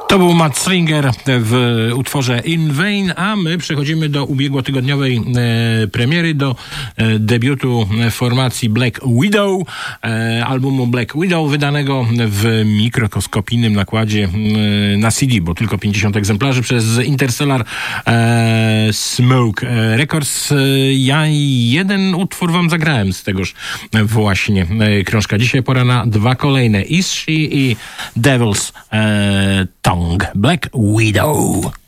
To był Matt Stringer w utworze In Vain, a my przechodzimy do ubiegłotygodniowej premiery, do debiutu formacji Black Widow, albumu Black Widow, wydanego w mikroskopijnym nakładzie na CD, bo tylko 50 egzemplarzy, przez Interstellar Smoke Records. Ja jeden utwór wam zagrałem z tegoż właśnie krążka. Dzisiaj pora na dwa kolejne, Is She i Devil's Tongue. Black Widow.